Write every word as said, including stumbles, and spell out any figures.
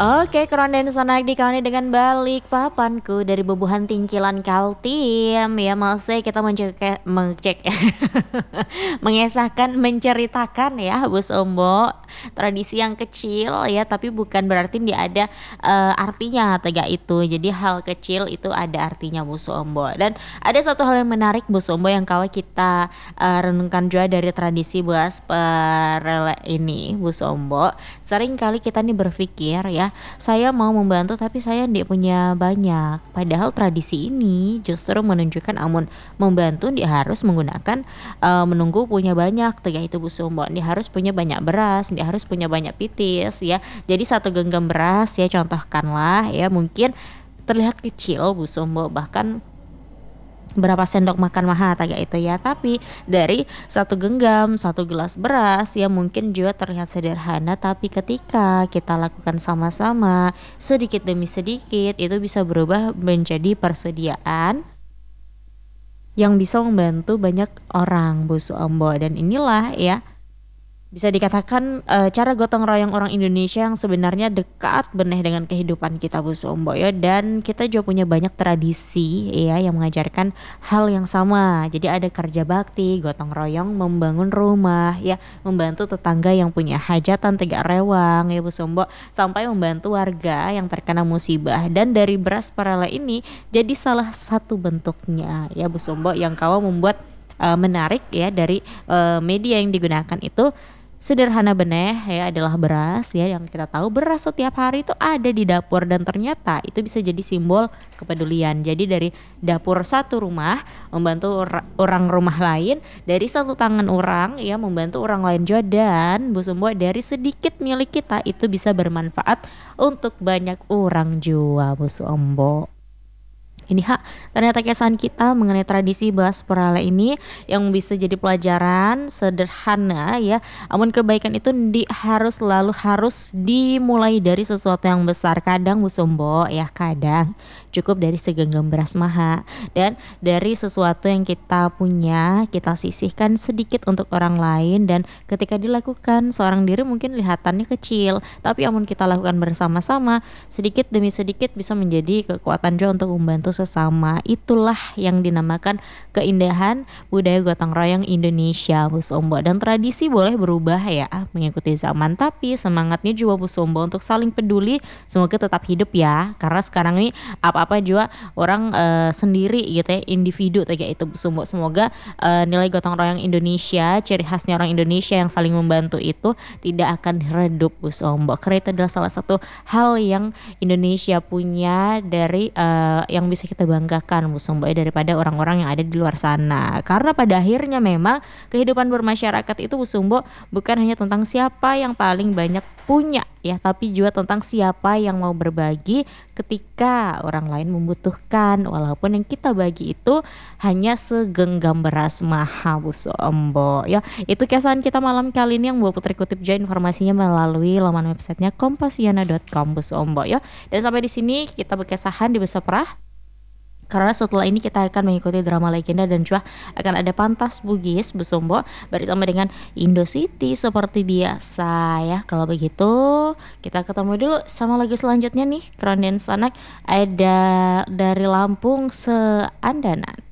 Oke, keronden sonak dikawani dengan balik papanku dari Bubuhan Tingkilan Kaltim. Ya, masih kita menceke mengcek mengesahkan, menceritakan ya, Bu Sombo, tradisi yang kecil ya, tapi bukan berarti dia ada, eee, artinya tega itu. Jadi hal kecil itu ada artinya Bu Sombo. Dan ada satu hal yang menarik Bu Sombo yang kawa kita, eee, renungkan juga dari tradisi Buas Perele ini Bu Sombo. Sering kali kita nih berpikir ya, saya mau membantu tapi saya ndik punya banyak. Padahal tradisi ini justru menunjukkan amun membantu ndik harus menggunakan, eee, menunggu punya banyak tega itu Bu Sombo. Ndik harus punya banyak beras, ndik harus punya banyak pitis ya. Jadi satu genggam beras ya contohkanlah ya mungkin terlihat kecil Bu Sombo, bahkan berapa sendok makan maha taga itu ya, tapi dari satu genggam, satu gelas beras ya mungkin juga terlihat sederhana, tapi ketika kita lakukan sama-sama sedikit demi sedikit itu bisa berubah menjadi persediaan yang bisa membantu banyak orang Bu Sombo. Dan inilah ya bisa dikatakan, eee, cara gotong royong orang Indonesia yang sebenarnya dekat beneh dengan kehidupan kita Bu Sombo ya, dan kita juga punya banyak tradisi ya yang mengajarkan hal yang sama. Jadi ada kerja bakti, gotong royong membangun rumah ya, membantu tetangga yang punya hajatan tegak rewang ya Bu Sombo, sampai membantu warga yang terkena musibah. Dan dari beras Perele ini jadi salah satu bentuknya ya Bu Sombo yang kawa membuat, eee, menarik ya dari, eee, media yang digunakan itu sederhana beneh ya, adalah beras ya, yang kita tahu beras setiap hari itu ada di dapur dan ternyata itu bisa jadi simbol kepedulian. Jadi dari dapur satu rumah membantu ora orang rumah lain, dari satu tangan orang ya membantu orang lain juga, dan Bu Sombo dari sedikit milik kita itu bisa bermanfaat untuk banyak orang jua Bu Sombo. Ini Hak, ternyata kesan kita mengenai tradisi Beras Perele ini yang bisa jadi pelajaran sederhana ya, amun kebaikan itu ndik harus selalu harus dimulai dari sesuatu yang besar. Kadang Bu Sombo ya, kadang cukup dari segenggam beras maha, dan dari sesuatu yang kita punya kita sisihkan sedikit untuk orang lain, dan ketika dilakukan seorang diri mungkin lihatannya kecil, tapi amun kita lakukan bersama-sama sedikit demi sedikit bisa menjadi kekuatan juga untuk membantu sesama. Itulah yang dinamakan keindahan budaya gotong royong Indonesia Bu Sombo. Dan tradisi boleh berubah ya mengikuti zaman, tapi semangatnya juga Bu Sombo untuk saling peduli semoga tetap hidup ya, karena sekarang ini apa-apa juga orang, eee, sendiri gitu ya, individu kayak itu Bu Sombo. Semoga, eee, nilai gotong royong Indonesia, ciri khasnya orang Indonesia yang saling membantu itu tidak akan redup Bu Sombo, karena itu adalah salah satu hal yang Indonesia punya dari, eee, yang bisa kita banggakan Bu Sombo ya, daripada orang-orang yang ada di luar sana. Karena pada akhirnya memang kehidupan bermasyarakat itu Bu Sombo bukan hanya tentang siapa yang paling banyak punya ya, tapi juga tentang siapa yang mau berbagi ketika orang lain membutuhkan, walaupun yang kita bagi itu hanya segenggam beras maha Bu Sombo ya. Itu kesan kita malam kali ini yang Bu Putri kutip juga informasinya melalui laman websitenya kompasiana dot com Bu Sombo ya. Dan sampai di sini kita berkesahan di Beseprah, karena setelah ini kita akan mengikuti drama legenda dan juga akan ada Pantas Bugis Bu Sombo bersama dengan Indositti seperti biasa ya. Kalau begitu kita ketemu dulu sama lagu selanjutnya nih, keronden sanak ada dari Lampung Seandanan.